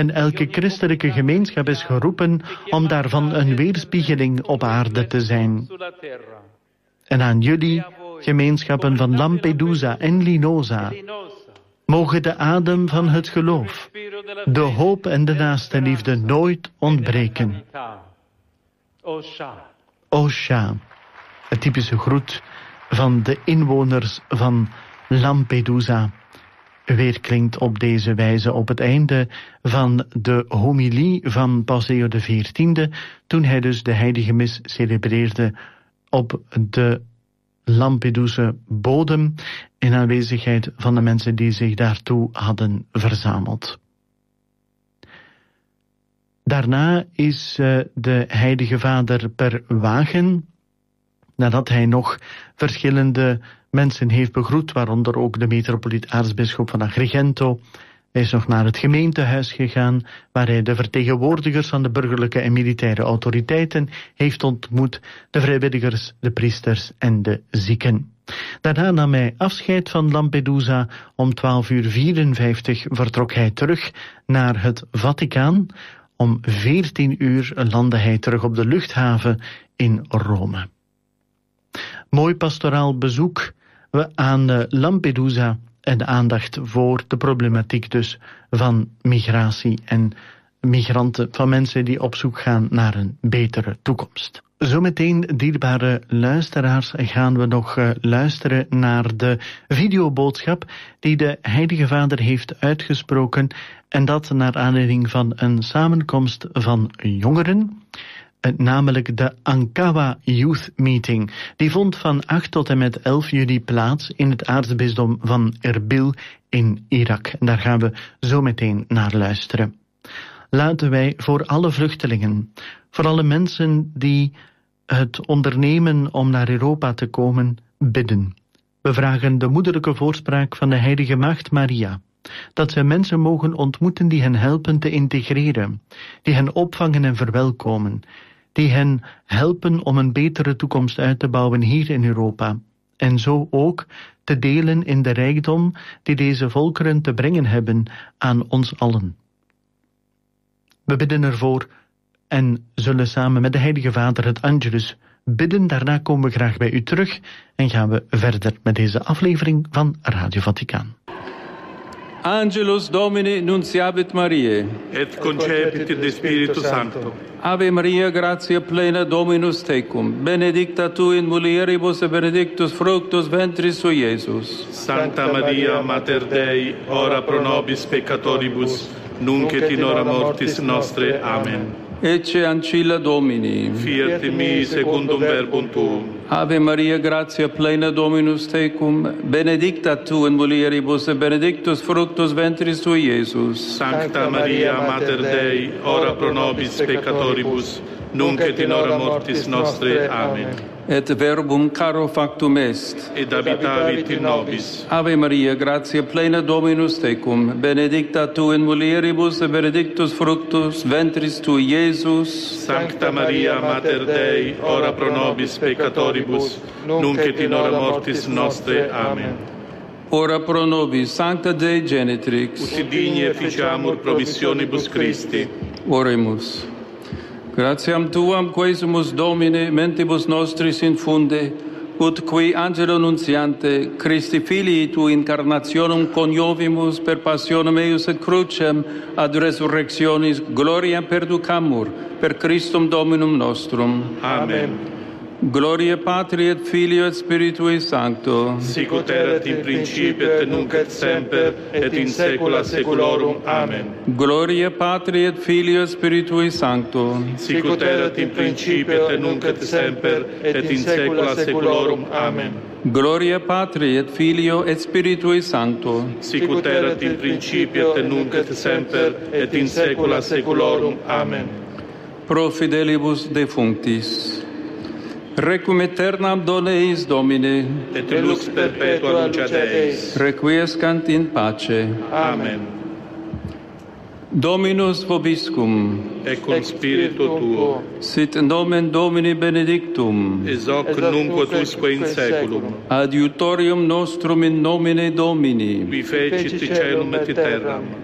En elke christelijke gemeenschap is geroepen om daarvan een weerspiegeling op aarde te zijn. En aan jullie, gemeenschappen van Lampedusa en Linosa, mogen de adem van het geloof, de hoop en de naastenliefde nooit ontbreken. Osha, het typische groet van de inwoners van Lampedusa, weerklinkt op deze wijze op het einde van de homilie van Paus Leo XIV, toen hij dus de heilige mis celebreerde op de Lampedusa bodem in aanwezigheid van de mensen die zich daartoe hadden verzameld. Daarna is de heilige vader per wagen, nadat hij nog verschillende mensen heeft begroet, waaronder ook de metropoliet-aartsbisschop van Agrigento. Hij is nog naar het gemeentehuis gegaan, waar hij de vertegenwoordigers van de burgerlijke en militaire autoriteiten heeft ontmoet, de vrijwilligers, de priesters en de zieken. Daarna nam hij afscheid van Lampedusa. Om 12:54 vertrok hij terug naar het Vaticaan. Om 14:00 landde hij terug op de luchthaven in Rome. Mooi pastoraal bezoek aan Lampedusa en aandacht voor de problematiek dus van migratie en migranten, van mensen die op zoek gaan naar een betere toekomst. Zometeen, dierbare luisteraars, gaan we nog luisteren naar de videoboodschap die de Heilige Vader heeft uitgesproken, en dat naar aanleiding van een samenkomst van jongeren, namelijk de Ankawa Youth Meeting. Die vond van 8 tot en met 11 juli plaats in het aartsbisdom van Erbil in Irak. En daar gaan we zo meteen naar luisteren. Laten wij voor alle vluchtelingen, voor alle mensen die het ondernemen om naar Europa te komen, bidden. We vragen de moederlijke voorspraak van de Heilige Maagd Maria, dat zij mensen mogen ontmoeten die hen helpen te integreren, die hen opvangen en verwelkomen, die hen helpen om een betere toekomst uit te bouwen hier in Europa, en zo ook te delen in de rijkdom die deze volkeren te brengen hebben aan ons allen. We bidden ervoor en zullen samen met de Heilige Vader het Angelus bidden. Daarna komen we graag bij u terug en gaan we verder met deze aflevering van Radio Vaticaan. Angelus Domini nunciabit Mariae. Et concepit in de Spiritus Sancto. Ave Maria, gratia plena, Dominus tecum. Benedicta tu in mulieribus et benedictus fructus ventris sui, Iesus. Sancta Maria, Mater Dei, ora pro nobis peccatoribus, nunc et in hora mortis nostre. Amen. Ecce ancilla Domini. Fiat in mi secundum verbum tuum. Ave Maria, gratia plena, Dominus tecum. Benedicta tu in mulieribus et benedictus fructus ventris tui, Iesus. Sancta Maria, Mater Dei, ora pro nobis peccatoribus, nunc et in hora mortis nostre. Amen. Et verbum caro factum est. Et habitavit in nobis. Ave Maria, gratia plena, Dominus tecum. Benedicta tu in mulieribus et benedictus fructus ventris tui, Iesus. Sancta Maria, Mater Dei, ora pro nobis peccatoribus, nunc et in hora mortis nostre. Amen. Ora pro nobis, Sancta Dei Genitrix. Ut digni efficiamur promissionibus Christi. Oremus. Gratiam Tuam quesumus Domine mentibus nostris infunde, ut qui angelo nuntiante Christi Filii tu incarnationem coniovimus per passionem eius et crucem ad resurrectionis gloriam perducamur per Christum Dominum nostrum. Amen. Gloria Patri et Filio et Spiritui Sancto. Sic ut erat in principio et nunc et semper et in saecula saeculorum. Amen. Gloria Patri et Filio et Spiritui Sancto. Sic ut erat in principio et nunc et semper et in saecula saeculorum. Amen. Gloria Patri et Filio et Spiritui Sancto. Sic ut erat in principio et nunc et semper et in saecula saeculorum. Amen. Pro fidelibus defunctis. Requiem aeternam dona eis Domine. Et lux perpetua lucet eis. Requiescant in pace. Amen. Dominus vobiscum. Et cum spiritu tuo. Sit nomen Domini benedictum. Ex hoc nunc ut usque in saeculum. Adiutorium nostrum in nomine Domini. Qui fecit caelum et terram.